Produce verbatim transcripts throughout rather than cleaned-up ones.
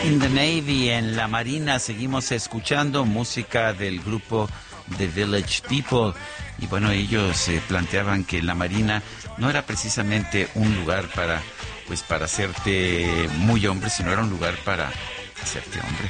In the Navy, en la Marina, seguimos escuchando música del grupo The Village People. Y bueno, ellos eh, planteaban que la Marina no era precisamente un lugar para, pues, para hacerte muy hombre, sino era un lugar para hacerte hombre.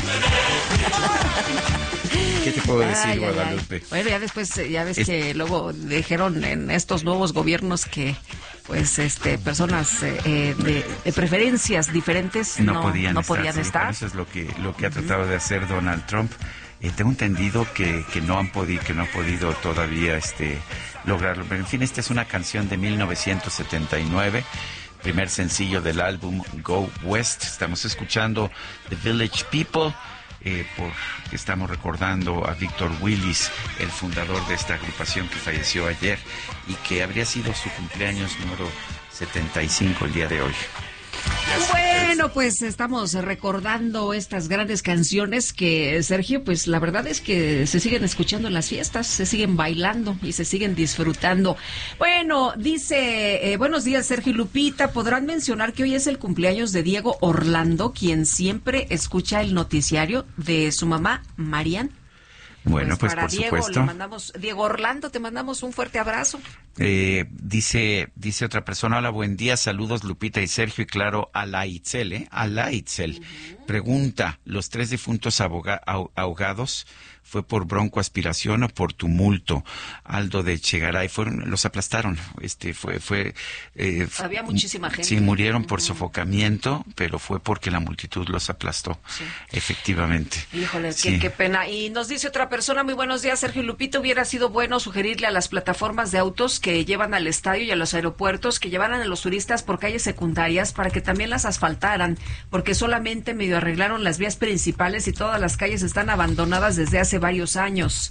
¿Qué te puedo decir, ay, Guadalupe? Ay, ay. Bueno, ya después, ya ves es... que luego dijeron en estos nuevos gobiernos que pues este personas eh, de, de preferencias diferentes no, no podían no estar. Podían sí, estar. Eso es lo que lo que ha tratado uh-huh. de hacer Donald Trump. Eh, tengo entendido que, que no han podido que no ha podido todavía este lograrlo. Pero en fin, esta es una canción de mil novecientos setenta y nueve, primer sencillo del álbum Go West. Estamos escuchando The Village People. Eh, por estamos recordando a Víctor Willis, el fundador de esta agrupación que falleció ayer y que habría sido su cumpleaños número setenta y cinco el día de hoy. Bueno, pues estamos recordando estas grandes canciones que, Sergio, pues la verdad es que se siguen escuchando en las fiestas, se siguen bailando y se siguen disfrutando. Bueno, dice, eh, buenos días, Sergio y Lupita, ¿podrán mencionar que hoy es el cumpleaños de Diego Orlando, quien siempre escucha el noticiario de su mamá, Marian? Bueno, pues, pues por Diego, supuesto. Le mandamos, Diego Orlando, te mandamos un fuerte abrazo. Eh, dice dice otra persona, hola, buen día, saludos Lupita y Sergio, y claro, a la Itzel, ¿eh? A la Itzel. Uh-huh. Pregunta, ¿los tres difuntos aboga- ahogados fue por broncoaspiración o por tumulto? Aldo de Chegaray, fueron, los aplastaron, este fue, fue eh, había muchísima gente. Sí, murieron por uh-huh. sofocamiento, pero fue porque la multitud los aplastó, sí. Efectivamente. Híjole, sí. qué, qué pena. Y nos dice otra persona, muy buenos días, Sergio y Lupita, hubiera sido bueno sugerirle a las plataformas de autos que llevan al estadio y a los aeropuertos que llevaran a los turistas por calles secundarias para que también las asfaltaran, porque solamente medio arreglaron las vías principales y todas las calles están abandonadas desde hace varios años.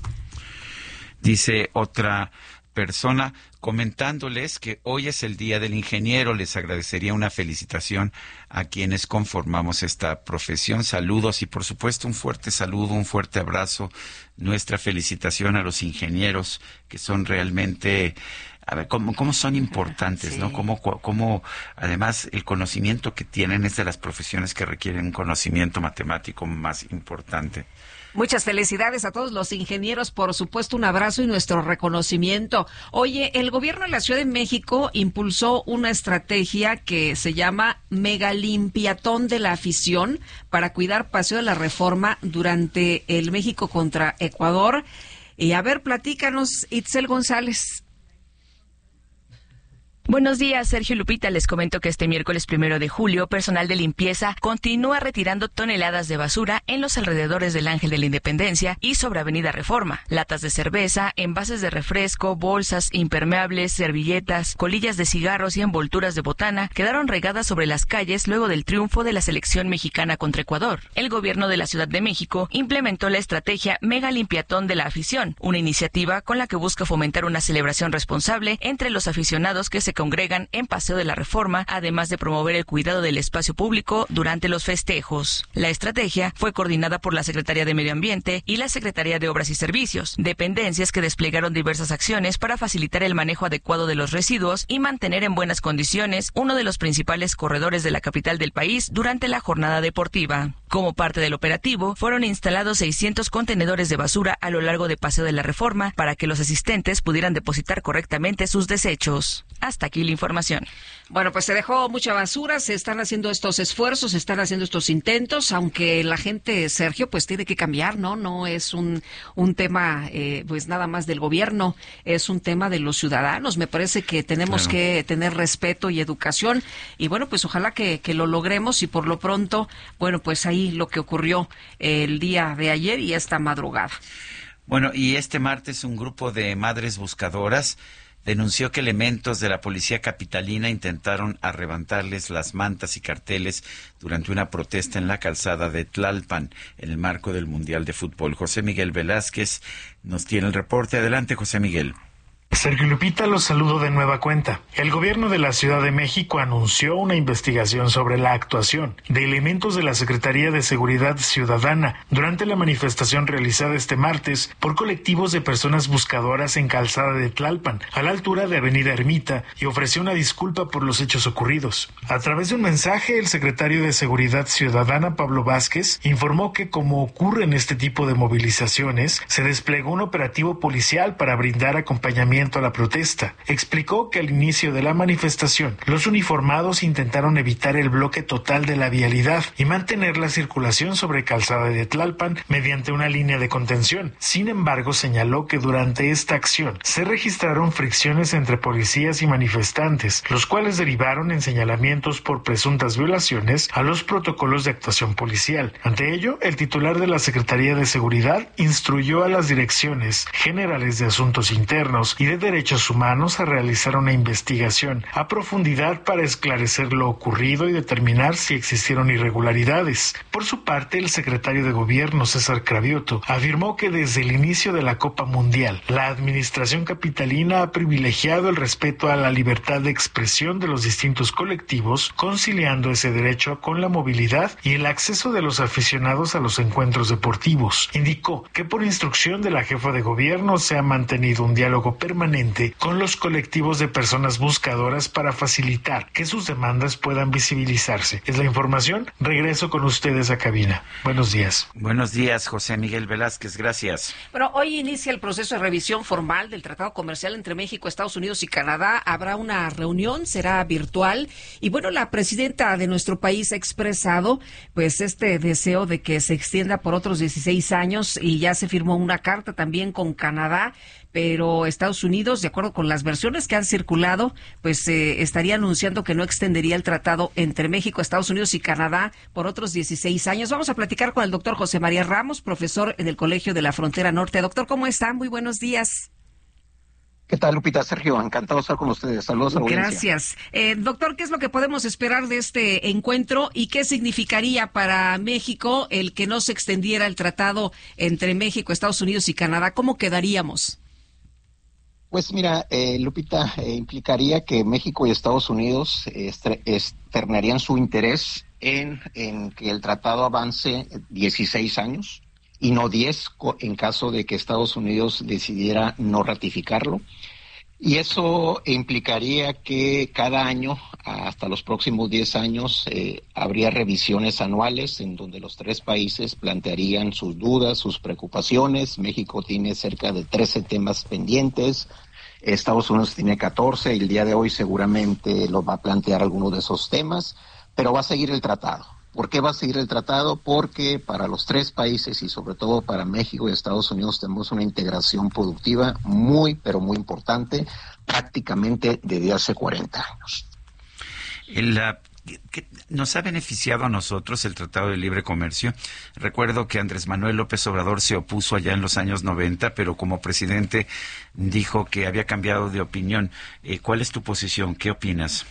Dice otra persona, comentándoles que hoy es el Día del Ingeniero, les agradecería una felicitación a quienes conformamos esta profesión. Saludos y por supuesto un fuerte saludo, un fuerte abrazo, nuestra felicitación a los ingenieros que son realmente, a ver, cómo, cómo son importantes, sí. ¿no? Cómo, cómo, además, el conocimiento que tienen es de las profesiones que requieren un conocimiento matemático más importante. Muchas felicidades a todos los ingenieros, por supuesto, un abrazo y nuestro reconocimiento. Oye, el gobierno de la Ciudad de México impulsó una estrategia que se llama Megalimpiatón de la Afición para cuidar Paseo de la Reforma durante el México contra Ecuador. Y a ver, platícanos, Itzel González. Buenos días, Sergio y Lupita. Les comento que este miércoles primero de julio, personal de limpieza continúa retirando toneladas de basura en los alrededores del Ángel de la Independencia y sobre Avenida Reforma. Latas de cerveza, envases de refresco, bolsas impermeables, servilletas, colillas de cigarros y envolturas de botana quedaron regadas sobre las calles luego del triunfo de la selección mexicana contra Ecuador. El gobierno de la Ciudad de México implementó la estrategia Mega Limpiatón de la Afición, una iniciativa con la que busca fomentar una celebración responsable entre los aficionados que se congregan en Paseo de la Reforma, además de promover el cuidado del espacio público durante los festejos. La estrategia fue coordinada por la Secretaría de Medio Ambiente y la Secretaría de Obras y Servicios, dependencias que desplegaron diversas acciones para facilitar el manejo adecuado de los residuos y mantener en buenas condiciones uno de los principales corredores de la capital del país durante la jornada deportiva. Como parte del operativo, fueron instalados seiscientos contenedores de basura a lo largo de Paseo de la Reforma para que los asistentes pudieran depositar correctamente sus desechos. Hasta aquí la información. Bueno, pues se dejó mucha basura, se están haciendo estos esfuerzos, se están haciendo estos intentos, aunque la gente, Sergio, pues tiene que cambiar, ¿no? No es un, un tema, eh, pues nada más del gobierno, es un tema de los ciudadanos. Me parece que tenemos claro. que tener respeto y educación y bueno, pues ojalá que, que lo logremos y por lo pronto, bueno, pues ahí lo que ocurrió el día de ayer y esta madrugada. Bueno, y este martes un grupo de madres buscadoras denunció que elementos de la policía capitalina intentaron arrebatarles las mantas y carteles durante una protesta en la calzada de Tlalpan en el marco del Mundial de Fútbol. José Miguel Velázquez nos tiene el reporte. Adelante, José Miguel. Sergio Lupita, los saludo de nueva cuenta. El gobierno de la Ciudad de México anunció una investigación sobre la actuación de elementos de la Secretaría de Seguridad Ciudadana durante la manifestación realizada este martes por colectivos de personas buscadoras en Calzada de Tlalpan, a la altura de Avenida Ermita, y ofreció una disculpa por los hechos ocurridos. A través de un mensaje, el secretario de Seguridad Ciudadana, Pablo Vázquez, informó que, como ocurre en este tipo de movilizaciones, se desplegó un operativo policial para brindar acompañamiento a la protesta. Explicó que al inicio de la manifestación, los uniformados intentaron evitar el bloque total de la vialidad y mantener la circulación sobre Calzada de Tlalpan mediante una línea de contención. Sin embargo, señaló que durante esta acción se registraron fricciones entre policías y manifestantes, los cuales derivaron en señalamientos por presuntas violaciones a los protocolos de actuación policial. Ante ello, el titular de la Secretaría de Seguridad instruyó a las direcciones generales de asuntos internos y de Derechos Humanos a realizar una investigación a profundidad para esclarecer lo ocurrido y determinar si existieron irregularidades. Por su parte, el secretario de Gobierno, César Cravioto, afirmó que desde el inicio de la Copa Mundial, la administración capitalina ha privilegiado el respeto a la libertad de expresión de los distintos colectivos, conciliando ese derecho con la movilidad y el acceso de los aficionados a los encuentros deportivos. Indicó que por instrucción de la jefa de Gobierno se ha mantenido un diálogo permanente con los colectivos de personas buscadoras para facilitar que sus demandas puedan visibilizarse. Es la información. Regreso con ustedes a cabina. Buenos días. Buenos días, José Miguel Velázquez. Gracias. Bueno, hoy inicia el proceso de revisión formal del Tratado Comercial entre México, Estados Unidos y Canadá. Habrá una reunión, será virtual. Y bueno, la presidenta de nuestro país ha expresado pues este deseo de que se extienda por otros dieciséis años y ya se firmó una carta también con Canadá. Pero Estados Unidos, de acuerdo con las versiones que han circulado, pues eh, estaría anunciando que no extendería el tratado entre México, Estados Unidos y Canadá por otros dieciséis años. Vamos a platicar con el doctor José María Ramos, profesor en el Colegio de la Frontera Norte. Doctor, ¿cómo está? Muy buenos días. ¿Qué tal, Lupita? Sergio, encantado de estar con ustedes. Saludos a la audiencia. Gracias. Eh, doctor, ¿qué es lo que podemos esperar de este encuentro y qué significaría para México el que no se extendiera el tratado entre México, Estados Unidos y Canadá? ¿Cómo quedaríamos? Pues mira, eh, Lupita, eh, implicaría que México y Estados Unidos eh, externarían su interés en, en que el tratado avance dieciséis años y no diez en caso de que Estados Unidos decidiera no ratificarlo. Y eso implicaría que cada año, hasta los próximos diez años, eh, habría revisiones anuales en donde los tres países plantearían sus dudas, sus preocupaciones. México tiene cerca de trece temas pendientes, Estados Unidos tiene catorce, y el día de hoy seguramente los va a plantear algunos de esos temas, pero va a seguir el tratado. ¿Por qué va a seguir el tratado? Porque para los tres países y sobre todo para México y Estados Unidos tenemos una integración productiva muy, pero muy importante, prácticamente desde hace cuarenta años. La, que nos ha beneficiado a nosotros el Tratado de Libre Comercio. Recuerdo que Andrés Manuel López Obrador se opuso allá en los años noventa, pero como presidente dijo que había cambiado de opinión. Eh, ¿Cuál es tu posición? ¿Qué opinas?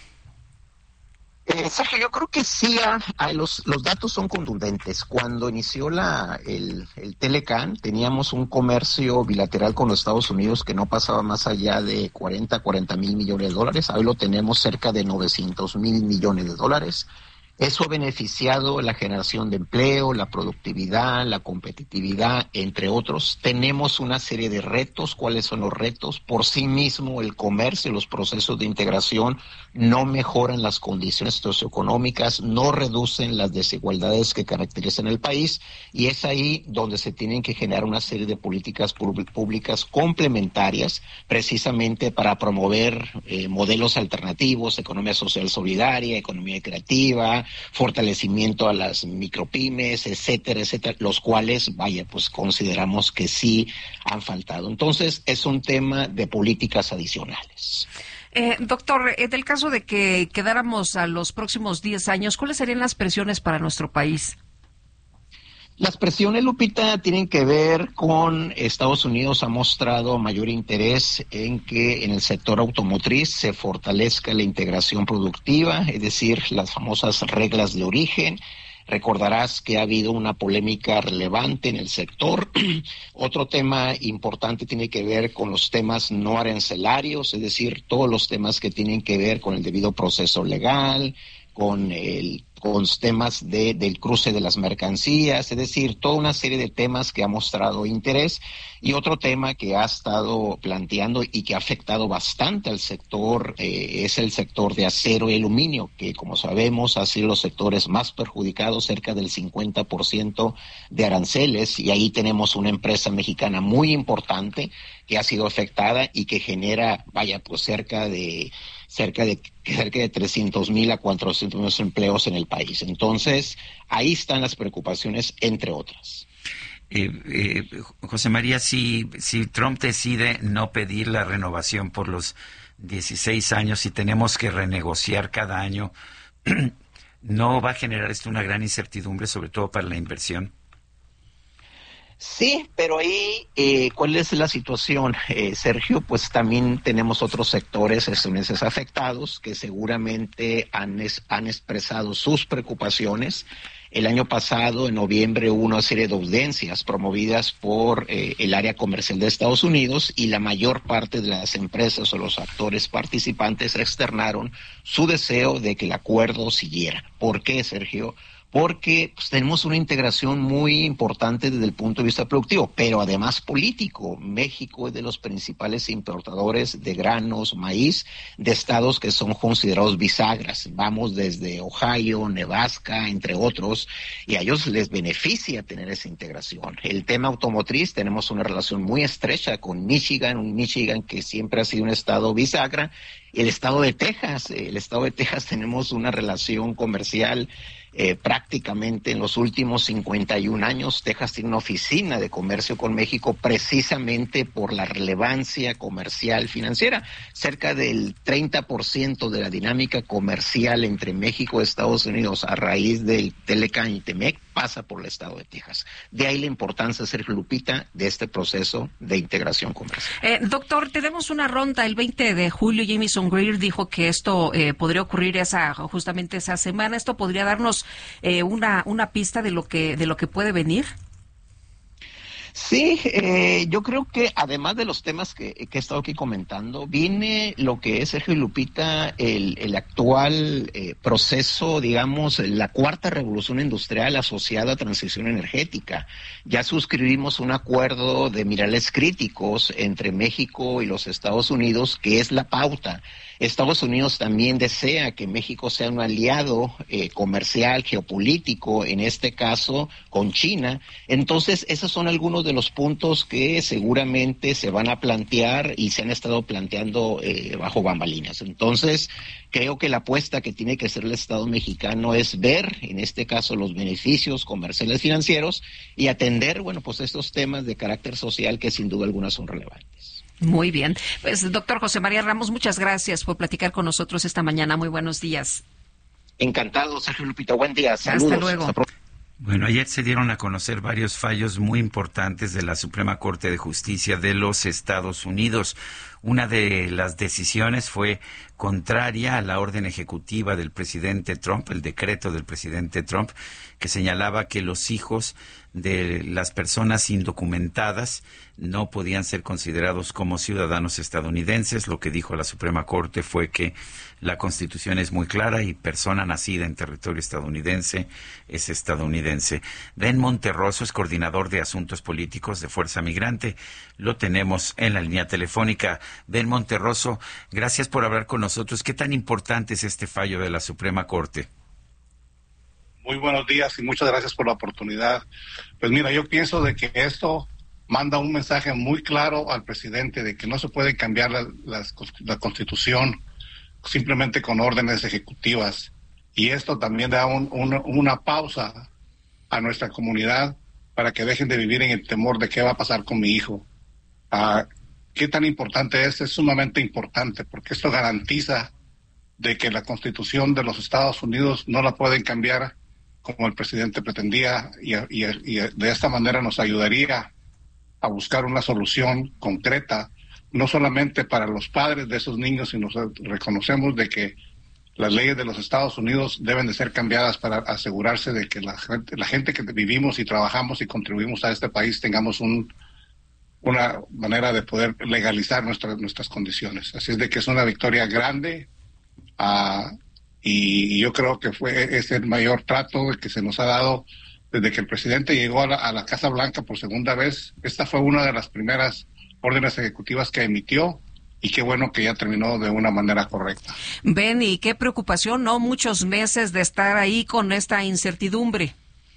Eh, Sergio, yo creo que sí, ah, ah, los, los datos son contundentes. Cuando inició la el, el Telecan, teníamos un comercio bilateral con los Estados Unidos que no pasaba más allá de cuarenta, cuarenta mil millones de dólares. Hoy lo tenemos cerca de novecientos mil millones de dólares. Eso ha beneficiado la generación de empleo, la productividad, la competitividad, entre otros. Tenemos una serie de retos. ¿Cuáles son los retos? Por sí mismo, el comercio y los procesos de integración no mejoran las condiciones socioeconómicas, no reducen las desigualdades que caracterizan el país, y es ahí donde se tienen que generar una serie de políticas públicas complementarias, precisamente para promover eh, modelos alternativos, economía social solidaria, economía creativa, fortalecimiento a las micropymes, etcétera, etcétera, los cuales, vaya, pues consideramos que sí han faltado. Entonces, es un tema de políticas adicionales. Eh, doctor, en el caso de que quedáramos a los próximos diez años, ¿cuáles serían las presiones para nuestro país? Las presiones, Lupita, tienen que ver con Estados Unidos ha mostrado mayor interés en que en el sector automotriz se fortalezca la integración productiva, es decir, las famosas reglas de origen. Recordarás que ha habido una polémica relevante en el sector. Otro tema importante tiene que ver con los temas no arancelarios, es decir, todos los temas que tienen que ver con el debido proceso legal, con el con temas de, del cruce de las mercancías, es decir, toda una serie de temas que ha mostrado interés. Y otro tema que ha estado planteando y que ha afectado bastante al sector eh, es el sector de acero y aluminio, que como sabemos ha sido los sectores más perjudicados, cerca del cincuenta por ciento de aranceles, y ahí tenemos una empresa mexicana muy importante que ha sido afectada y que genera, vaya, pues cerca de cerca de cerca de trescientos mil a cuatrocientos mil empleos en el país. Entonces, ahí están las preocupaciones, entre otras. Eh, eh, José María, si, si Trump decide no pedir la renovación por los dieciséis años y tenemos que renegociar cada año, ¿no va a generar esto una gran incertidumbre, sobre todo para la inversión? Sí, pero ahí, eh, ¿cuál es la situación, eh, Sergio? Pues también tenemos otros sectores estadounidenses afectados que seguramente han, es, han expresado sus preocupaciones. El año pasado, en noviembre, hubo una serie de audiencias promovidas por eh, el área comercial de Estados Unidos, y la mayor parte de las empresas o los actores participantes externaron su deseo de que el acuerdo siguiera. ¿Por qué, Sergio? Porque pues, tenemos una integración muy importante desde el punto de vista productivo, pero además político. México es de los principales importadores de granos, maíz, de estados que son considerados bisagras. Vamos desde Ohio, Nebraska, entre otros, y a ellos les beneficia tener esa integración. El tema automotriz, tenemos una relación muy estrecha con Michigan, un Michigan que siempre ha sido un estado bisagra. El estado de Texas, el estado de Texas tenemos una relación comercial Eh, prácticamente en los últimos cincuenta y un años. Texas tiene una oficina de comercio con México precisamente por la relevancia comercial financiera. Cerca del treinta por ciento de la dinámica comercial entre México y Estados Unidos a raíz del Telecán y Temec pasa por el estado de Texas. De ahí la importancia, Sergio Lupita, de este proceso de integración comercial. Eh, doctor, tenemos una ronda el veinte de julio. Jamieson Greer dijo que esto eh, podría ocurrir esa justamente esa semana. ¿Esto podría darnos eh, una una pista de lo que de lo que puede venir? Sí, eh, yo creo que además de los temas que, que he estado aquí comentando, viene lo que es, Sergio y Lupita, el, el actual eh, proceso, digamos, la cuarta revolución industrial asociada a transición energética. Ya suscribimos un acuerdo de minerales críticos entre México y los Estados Unidos, que es la pauta. Estados Unidos también desea que México sea un aliado eh, comercial, geopolítico, en este caso con China. Entonces, esos son algunos de los puntos que seguramente se van a plantear y se han estado planteando eh, bajo bambalinas. Entonces, creo que la apuesta que tiene que hacer el Estado mexicano es ver, en este caso, los beneficios comerciales financieros y atender, bueno, pues estos temas de carácter social que sin duda alguna son relevantes. Muy bien. Pues, doctor José María Ramos, muchas gracias por platicar con nosotros esta mañana. Muy buenos días. Encantado, Sergio Lupita. Buen día. Saludos. Hasta luego. Hasta Bueno, ayer se dieron a conocer varios fallos muy importantes de la Suprema Corte de Justicia de los Estados Unidos. Una de las decisiones fue contraria a la orden ejecutiva del presidente Trump, el decreto del presidente Trump, que señalaba que los hijos de las personas indocumentadas no podían ser considerados como ciudadanos estadounidenses. Lo que dijo la Suprema Corte fue que la Constitución es muy clara y persona nacida en territorio estadounidense es estadounidense. Ben Monterroso es coordinador de Asuntos Políticos de Fuerza Migrante. Lo tenemos en la línea telefónica. Ben Monterroso, gracias por hablar con nosotros. ¿Qué tan importante es este fallo de la Suprema Corte? Muy buenos días y muchas gracias por la oportunidad. Pues mira, yo pienso de que esto manda un mensaje muy claro al presidente de que no se puede cambiar la, la, la Constitución simplemente con órdenes ejecutivas. Y esto también da un, un, una pausa a nuestra comunidad para que dejen de vivir en el temor de qué va a pasar con mi hijo. Uh, ¿Qué tan importante es? Es sumamente importante porque esto garantiza de que la Constitución de los Estados Unidos no la pueden cambiar como el presidente pretendía y, y, y de esta manera nos ayudaría a buscar una solución concreta, no solamente para los padres de esos niños, sino reconocemos de que las leyes de los Estados Unidos deben de ser cambiadas para asegurarse de que la gente, la gente que vivimos y trabajamos y contribuimos a este país tengamos un, una manera de poder legalizar nuestras nuestras condiciones. Así es de que es una victoria grande uh, y yo creo que fue es el mayor trato que se nos ha dado desde que el presidente llegó a la, a la Casa Blanca por segunda vez. Esta fue una de las primeras órdenes ejecutivas que emitió y qué bueno que ya terminó de una manera correcta. Ben, y qué preocupación, ¿no? Muchos meses de estar ahí con esta incertidumbre.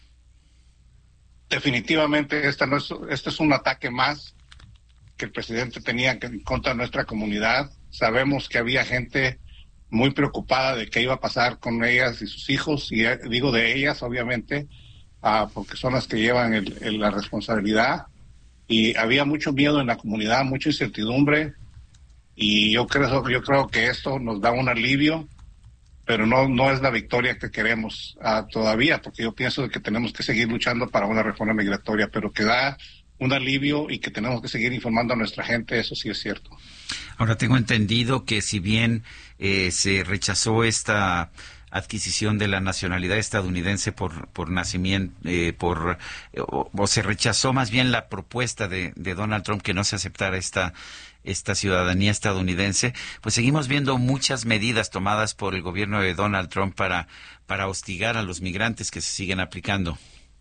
Definitivamente, esta no es, este es un ataque más que el presidente tenía en contra de nuestra comunidad. Sabemos que había gente muy preocupada de qué iba a pasar con ellas y sus hijos, y digo de ellas, obviamente, uh, porque son las que llevan el, el, la responsabilidad. Y había mucho miedo en la comunidad, mucha incertidumbre, y yo creo, yo creo que esto nos da un alivio, pero no, no es la victoria que queremos uh, todavía, porque yo pienso que tenemos que seguir luchando para una reforma migratoria, pero que da un alivio y que tenemos que seguir informando a nuestra gente, eso sí es cierto. Ahora, tengo entendido que si bien eh, se rechazó esta adquisición de la nacionalidad estadounidense por por nacimiento, eh, por o, o se rechazó más bien la propuesta de, de Donald Trump que no se aceptara esta esta ciudadanía estadounidense, pues seguimos viendo muchas medidas tomadas por el gobierno de Donald Trump para para hostigar a los migrantes que se siguen aplicando.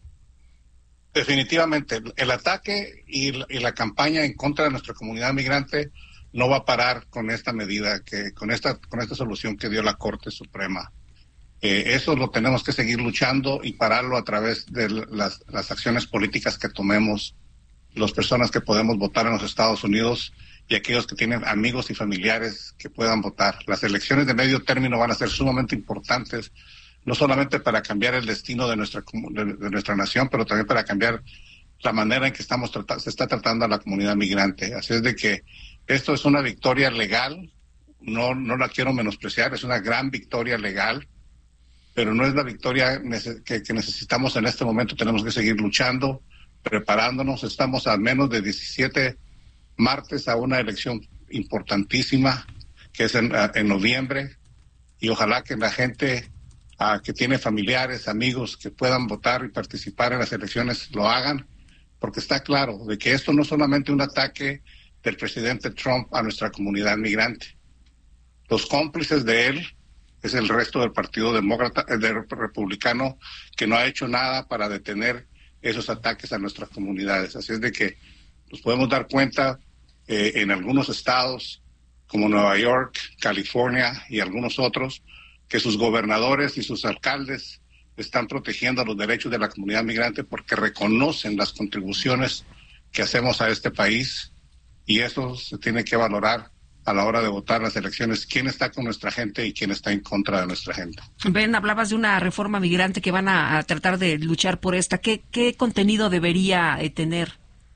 Definitivamente, el ataque y la, y la campaña en contra de nuestra comunidad migrante no va a parar con esta medida, que con esta con esta solución que dio la Corte Suprema. Eh, eso lo tenemos que seguir luchando y pararlo a través de las, las acciones políticas que tomemos, las personas que podemos votar en los Estados Unidos y aquellos que tienen amigos y familiares que puedan votar. Las elecciones de medio término van a ser sumamente importantes, no solamente para cambiar el destino de nuestra de, de nuestra nación, pero también para cambiar la manera en que estamos tratando, se está tratando a la comunidad migrante. Así es de que esto es una victoria legal, no, no la quiero menospreciar, es una gran victoria legal, pero no es la victoria que, que necesitamos en este momento. Tenemos que seguir luchando, preparándonos. Estamos a menos de diecisiete martes a una elección importantísima, que es en, en noviembre, y ojalá que la gente uh, que tiene familiares, amigos que puedan votar y participar en las elecciones lo hagan, porque está claro de que esto no es solamente un ataque del presidente Trump a nuestra comunidad migrante. Los cómplices de él es el resto del Partido Demócrata, del Republicano, que no ha hecho nada para detener esos ataques a nuestras comunidades. Así es de que nos podemos dar cuenta eh, en algunos estados como Nueva York, California y algunos otros, que sus gobernadores y sus alcaldes están protegiendo los derechos de la comunidad migrante porque reconocen las contribuciones que hacemos a este país, y eso se tiene que valorar a la hora de votar las elecciones, quién está con nuestra gente y quién está en contra de nuestra gente. Ben, hablabas de una reforma migrante que van a, a tratar de luchar por esta. ¿Qué, qué contenido debería eh, tener?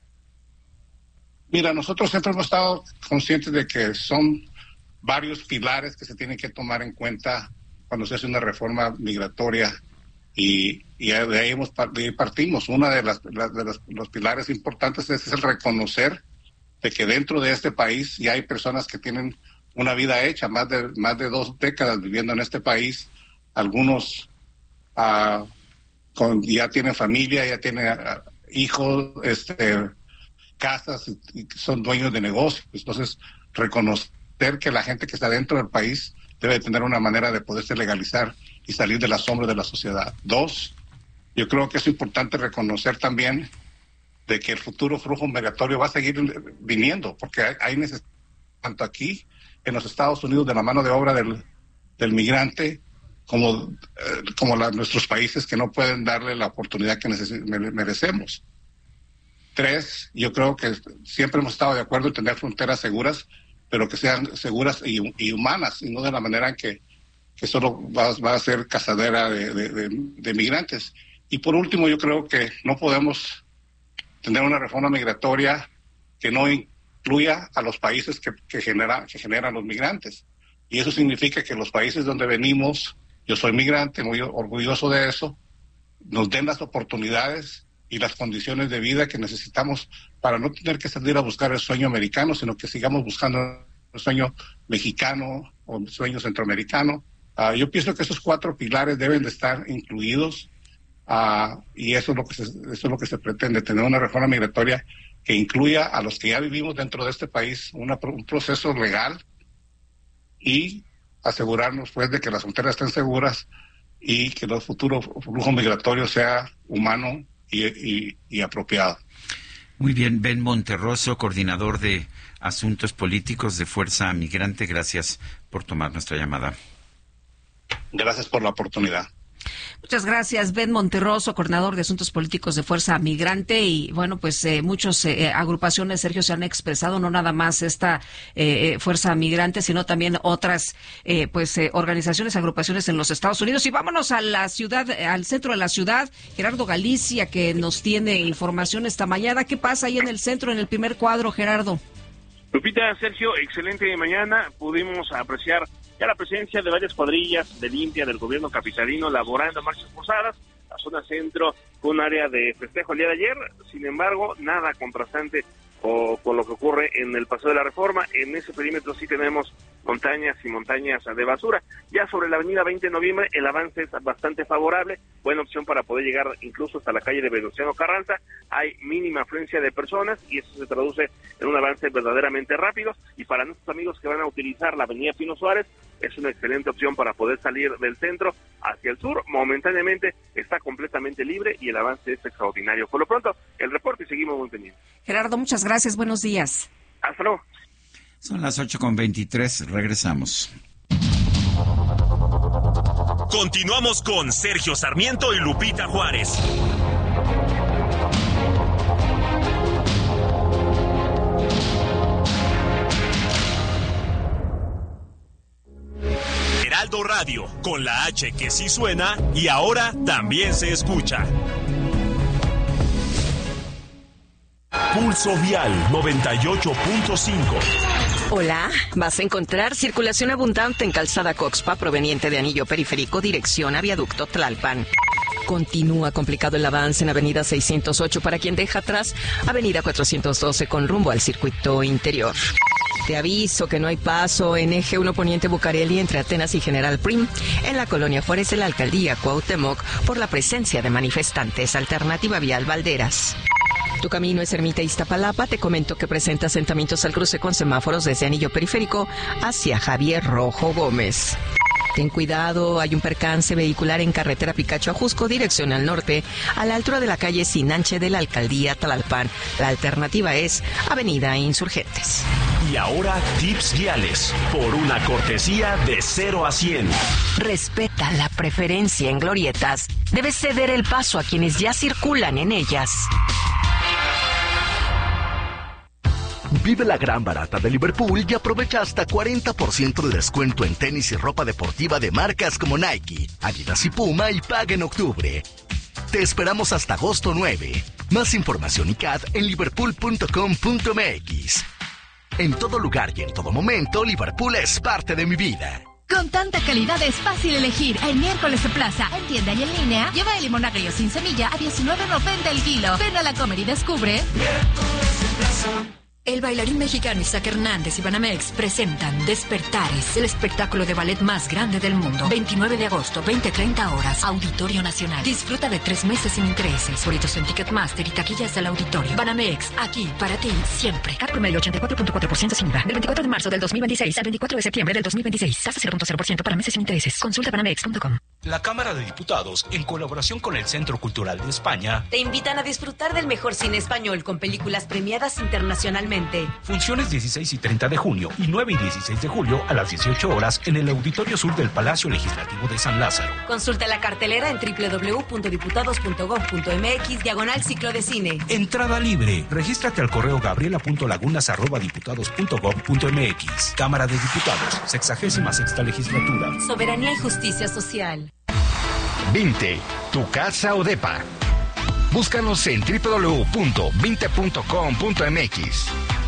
Mira, nosotros siempre hemos estado conscientes de que son varios pilares que se tienen que tomar en cuenta cuando se hace una reforma migratoria, y, y de ahí hemos, de ahí partimos. Una de las, de las los pilares importantes es el reconocer de que dentro de este país ya hay personas que tienen una vida hecha, más de más de dos décadas viviendo en este país. Algunos uh, con, ya tienen familia, ya tienen uh, hijos, este, casas, y, y son dueños de negocios. Entonces, reconocer que la gente que está dentro del país debe tener una manera de poderse legalizar y salir de la sombra de la sociedad. Dos, yo creo que es importante reconocer también de que el futuro flujo migratorio va a seguir viniendo, porque hay, hay necesidad, tanto aquí en los Estados Unidos, de la mano de obra del, del migrante, como, eh, como la, nuestros países que no pueden darle la oportunidad que neces- merecemos. Tres, yo creo que siempre hemos estado de acuerdo en tener fronteras seguras, pero que sean seguras y, y humanas, y no de la manera en que, que solo va, va a ser cazadera de, de, de, de migrantes. Y por último, yo creo que no podemos tener una reforma migratoria que no incluya a los países que, que, genera, que generan los migrantes. Y eso significa que los países donde venimos, yo soy migrante, muy orgulloso de eso, nos den las oportunidades y las condiciones de vida que necesitamos para no tener que salir a buscar el sueño americano, sino que sigamos buscando el sueño mexicano o el sueño centroamericano, Uh, yo pienso que esos cuatro pilares deben de estar incluidos uh, y eso es lo que se, eso es lo que se pretende, tener una reforma migratoria que incluya a los que ya vivimos dentro de este país, una, un proceso legal y asegurarnos pues de que las fronteras estén seguras y que los futuros flujos migratorios sea humano y, y, y apropiado. Muy bien, Ben Monterroso, coordinador de Asuntos Políticos de Fuerza Migrante, gracias por tomar nuestra llamada. Gracias por la oportunidad. Muchas gracias, Ben Monterroso, coordinador de Asuntos Políticos de Fuerza Migrante. Y bueno, pues eh, muchas eh, agrupaciones, Sergio, se han expresado, no nada más esta eh, Fuerza Migrante, sino también otras eh, pues eh, organizaciones, agrupaciones en los Estados Unidos. Y vámonos a la ciudad, al centro de la ciudad, Gerardo Galicia, que nos tiene información esta mañana. ¿Qué pasa ahí en el centro, en el primer cuadro, Gerardo? Lupita, Sergio, excelente mañana. Pudimos apreciar ya la presencia de varias cuadrillas de limpia del gobierno capitalino laborando marchas forzadas. La zona centro fue un área de festejo el día de ayer, sin embargo, nada contrastante o con lo que ocurre en el Paseo de la Reforma. En ese perímetro sí tenemos montañas y montañas de basura. Ya sobre la avenida veinte de noviembre el avance es bastante favorable, buena opción para poder llegar incluso hasta la calle de Venustiano Carranza. Hay mínima afluencia de personas y eso se traduce en un avance verdaderamente rápido. Y para nuestros amigos que van a utilizar la avenida Pino Suárez, es una excelente opción para poder salir del centro hacia el sur. Momentáneamente está completamente libre y el avance es extraordinario. Por lo pronto, el reporte y seguimos muy pendientes. Gerardo, muchas gracias. Buenos días. Hasta luego. Son las ocho con veintitrés. Regresamos. Continuamos con Sergio Sarmiento y Lupita Juárez. Heraldo Radio, con la H que sí suena y ahora también se escucha. Pulso Vial noventa y ocho punto cinco. Hola, vas a encontrar circulación abundante en Calzada Coxpa proveniente de Anillo Periférico, dirección a Viaducto Tlalpan. Continúa complicado el avance en Avenida seiscientos ocho para quien deja atrás Avenida cuatrocientos doce con rumbo al circuito interior. Te aviso que no hay paso en Eje uno Poniente Bucareli entre Atenas y General Prim en la colonia Juárez de la alcaldía Cuauhtémoc por la presencia de manifestantes. Alternativa vial Valderas. Tu camino es Ermita Iztapalapa. Te comento que presenta asentamientos al cruce con semáforos desde Anillo Periférico hacia Javier Rojo Gómez. Ten cuidado, hay un percance vehicular en carretera Picacho Ajusco, dirección al norte, a la altura de la calle Sinanche de la alcaldía Tlalpan. La alternativa es Avenida Insurgentes. Y ahora tips viales, por una cortesía de cero a cien. Respeta la preferencia en glorietas. Debes ceder el paso a quienes ya circulan en ellas. Vive la gran barata de Liverpool y aprovecha hasta cuarenta por ciento de descuento en tenis y ropa deportiva de marcas como Nike, Adidas y Puma y paga en octubre. Te esperamos hasta agosto nueve. Más información y C A D en liverpool punto com punto m x. En todo lugar y en todo momento, Liverpool es parte de mi vida. Con tanta calidad es fácil elegir. El miércoles de plaza, en tienda y en línea, lleva el limón agrio sin semilla a diecinueve noventa el kilo. Ven a la Comer y descubre. Miércoles de plaza. El bailarín mexicano Isaac Hernández y Banamex presentan Despertares, el espectáculo de ballet más grande del mundo. veintinueve de agosto, veinte treinta horas, Auditorio Nacional. Disfruta de tres meses sin intereses. Boletos en Ticketmaster y taquillas del auditorio. Banamex, aquí para ti, siempre. Cat promedio ochenta y cuatro punto cuatro por ciento sin I V A. Del veinticuatro de marzo del dos mil veintiséis al veinticuatro de septiembre del dos mil veintiséis. Tasa cero punto cero por ciento para meses sin intereses. Consulta banamex punto com. La Cámara de Diputados, en colaboración con el Centro Cultural de España, te invitan a disfrutar del mejor cine español con películas premiadas internacionalmente. Funciones dieciséis y treinta de junio y nueve y dieciséis de julio a las dieciocho horas en el Auditorio Sur del Palacio Legislativo de San Lázaro. Consulta la cartelera en doble u doble u doble u punto diputados punto gob punto m x diagonal ciclo de cine. Entrada libre. Regístrate al correo gabriela punto lagunas arroba diputados punto gob punto m x. Cámara de Diputados, sexagésima sexta legislatura. Soberanía y justicia social. Vinte, tu casa o depa. Búscanos en doble u doble u doble u punto vinte punto com punto m x.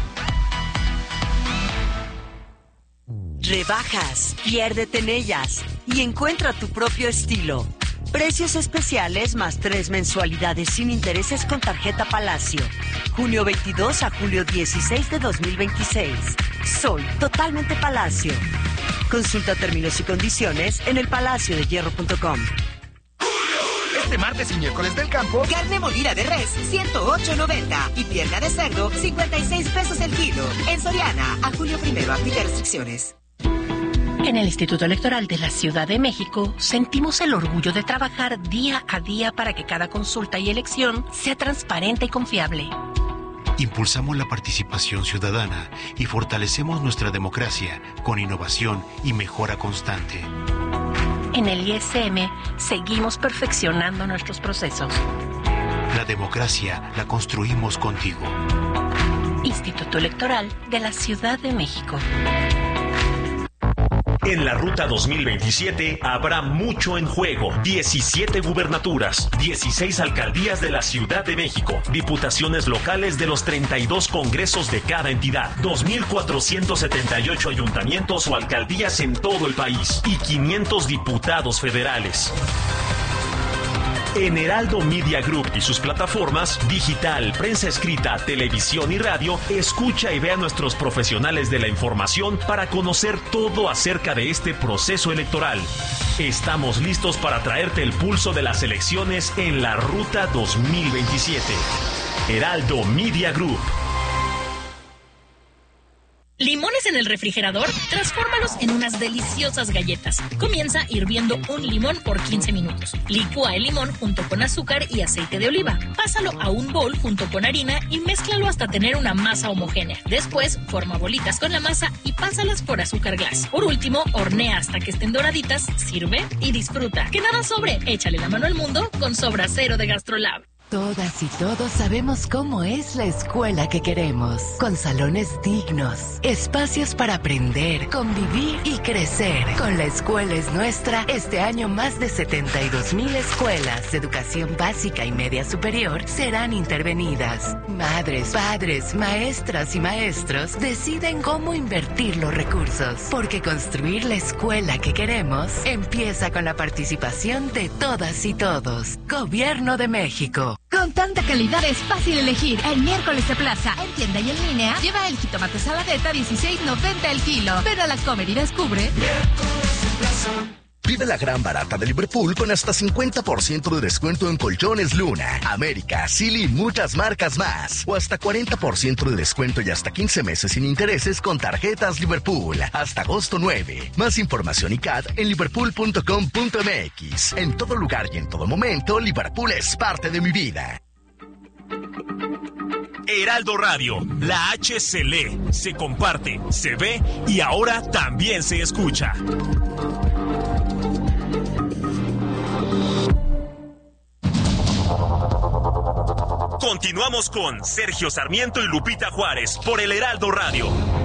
Rebajas, piérdete en ellas y encuentra tu propio estilo. Precios especiales más tres mensualidades sin intereses con tarjeta Palacio. junio veintidós a julio dieciséis de dos mil veintiséis. Soy totalmente Palacio. Consulta términos y condiciones en el palacio de hierro punto com. Este martes y miércoles del campo, carne molida de res, ciento ocho noventa y pierna de cerdo, cincuenta y seis pesos el kilo. En Soriana, a julio primero, aplica restricciones. En el Instituto Electoral de la Ciudad de México, sentimos el orgullo de trabajar día a día para que cada consulta y elección sea transparente y confiable. Impulsamos la participación ciudadana y fortalecemos nuestra democracia con innovación y mejora constante. En el I S M seguimos perfeccionando nuestros procesos. La democracia la construimos contigo. Instituto Electoral de la Ciudad de México. En la Ruta dos mil veintisiete habrá mucho en juego. diecisiete gubernaturas, dieciséis alcaldías de la Ciudad de México, diputaciones locales de los treinta y dos congresos de cada entidad, dos mil cuatrocientos setenta y ocho ayuntamientos o alcaldías en todo el país y quinientos diputados federales. En Heraldo Media Group y sus plataformas, digital, prensa escrita, televisión y radio, escucha y ve a nuestros profesionales de la información para conocer todo acerca de este proceso electoral. Estamos listos para traerte el pulso de las elecciones en la Ruta dos mil veintisiete. Heraldo Media Group. ¿Limones en el refrigerador? Transfórmalos en unas deliciosas galletas. Comienza hirviendo un limón por quince minutos. Licúa el limón junto con azúcar y aceite de oliva. Pásalo a un bol junto con harina y mézclalo hasta tener una masa homogénea. Después, forma bolitas con la masa y pásalas por azúcar glass. Por último, hornea hasta que estén doraditas, sirve y disfruta. Que nada sobre, échale la mano al mundo con Sobra Cero de GastroLab. Todas y todos sabemos cómo es la escuela que queremos, con salones dignos, espacios para aprender, convivir y crecer. Con La Escuela es Nuestra, este año más de setenta y dos mil escuelas de educación básica y media superior serán intervenidas. Madres, padres, maestras y maestros deciden cómo invertir los recursos, porque construir la escuela que queremos empieza con la participación de todas y todos. Gobierno de México. Con tanta calidad es fácil elegir. El miércoles de plaza, en tienda y en línea, lleva el jitomate saladeta dieciséis noventa el kilo. Ven a la Comer y descubre. Miércoles de plaza. Vive la gran barata de Liverpool con hasta cincuenta por ciento de descuento en colchones Luna, América, Silly y muchas marcas más. O hasta cuarenta por ciento de descuento y hasta quince meses sin intereses con tarjetas Liverpool. Hasta agosto nueve. Más información y C A D en liverpool punto com punto m x. En todo lugar y en todo momento, Liverpool es parte de mi vida. Heraldo Radio, la H se lee, se comparte, se ve y ahora también se escucha. Continuamos con Sergio Sarmiento y Lupita Juárez por el Heraldo Radio.